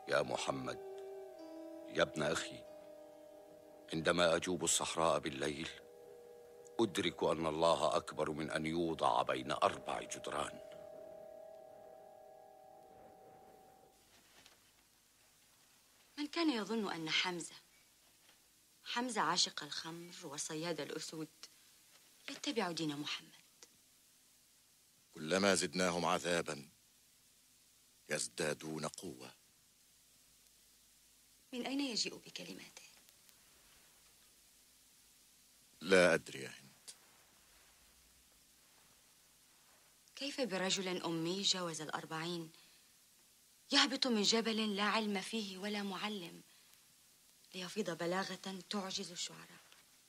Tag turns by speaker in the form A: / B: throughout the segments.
A: يا محمد، يا ابن أخي، عندما أجوب الصحراء بالليل أدرك أن الله أكبر من أن يوضع بين 4 جدران.
B: من كان يظن أن حمزة عاشق الخمر وصياد الأسود يتبع دين محمد؟
C: كلما زدناهم عذابا يزدادون قوة.
B: من أين يجيء بكلماته؟
C: لا أدري يا هند.
B: كيف برجل أمي جاوز 40 يهبط من جبل لا علم فيه ولا معلم ليفيض بلاغة تعجز الشعراء؟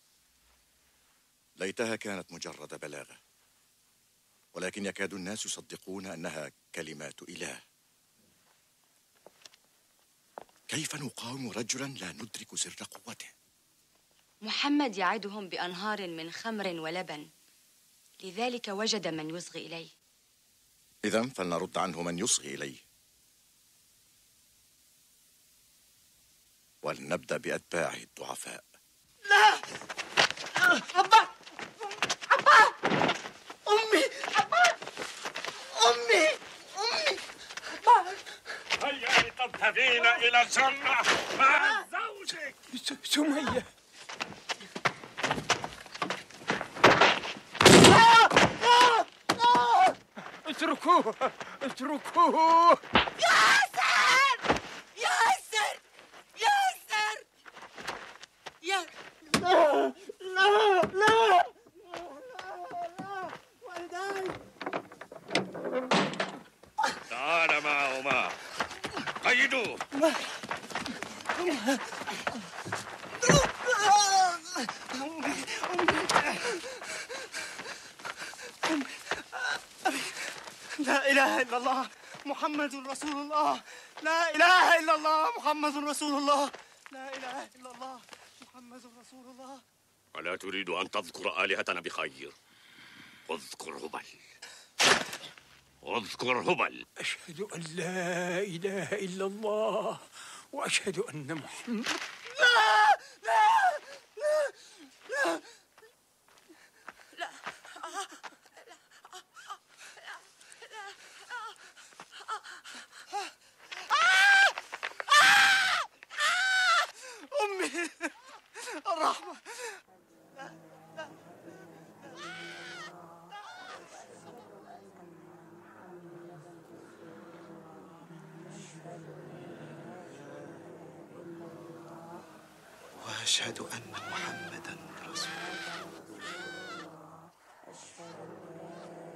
C: ليتها كانت مجرد بلاغة، ولكن يكاد الناس يصدقون أنها كلمات إله. كيف نقاوم رجلا لا ندرك سر قوته؟
B: محمد يعدهم بأنهار من خمر ولبن، لذلك وجد من يصغي إليه.
C: إذن فلنرد عنه من يصغي إليه، ولنبدأ بأتباعه الضعفاء.
D: لا! أبا! أبا! أمي! أبا! أمي! أبا!
E: هيا تذهبين إلى الجنة مع زوجك.
D: سمية! اتركوه! اتركوه!
F: ياسر! ياسر! ياسر! يا
D: لا! لا! لا! لا! والداي!
E: تعال معهما، قيدوه.
D: لا إله إلا الله محمد رسول الله. لا إله إلا الله محمد رسول الله. لا إله إلا الله محمد رسول الله.
E: ولا تريد أن تذكر آلهتنا بخير؟ اذكر هبل، اذكر هبل.
D: أشهد أن لا إله إلا الله وأشهد أن محمد. لا لا لا لا لا أمي الرحمة.
G: وأشهد أن محمدًا رسول الله.